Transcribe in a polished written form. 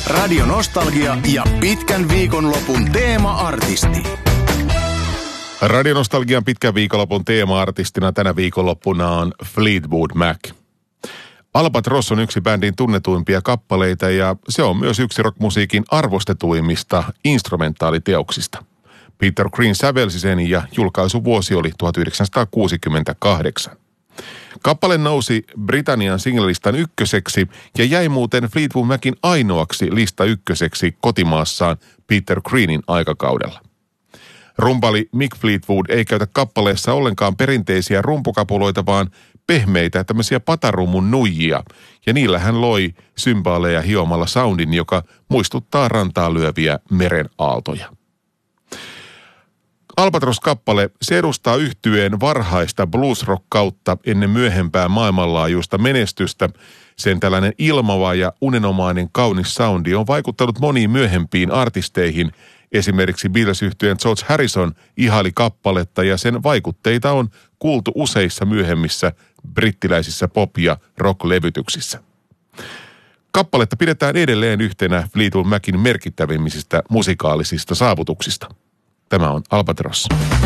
Radio Nostalgia ja pitkän viikonlopun teema-artisti. Radio Nostalgian pitkän viikonlopun teema-artistina tänä viikonloppuna on Fleetwood Mac. Albatross on yksi bändin tunnetuimpia kappaleita ja se on myös yksi rockmusiikin arvostetuimmista instrumentaaliteoksista. Peter Green sävelsi sen ja julkaisuvuosi oli 1968. Kappale nousi Britannian singlelistan ykköseksi ja jäi muuten Fleetwood Macin ainoaksi lista ykköseksi kotimaassaan Peter Greenin aikakaudella. Rumpali Mick Fleetwood ei käytä kappaleessa ollenkaan perinteisiä rumpukapuloita, vaan pehmeitä tämmöisiä patarummun nuijia, ja niillä hän loi symbaaleja hiomalla soundin, joka muistuttaa rantaa lyöviä meren aaltoja. Albatross-kappale, se edustaa yhtyeen varhaista blues-rock-kautta ennen myöhempää maailmanlaajuista menestystä. Sen tällainen ilmava ja unenomainen kaunis soundi on vaikuttanut moniin myöhempiin artisteihin. Esimerkiksi Beatles-yhtyeen George Harrison ihaili kappaletta ja sen vaikutteita on kuultu useissa myöhemmissä brittiläisissä pop- ja rock-levytyksissä. Kappaletta pidetään edelleen yhtenä Fleetwood Macin merkittävimmistä musikaalisista saavutuksista. Tämä on Albatross.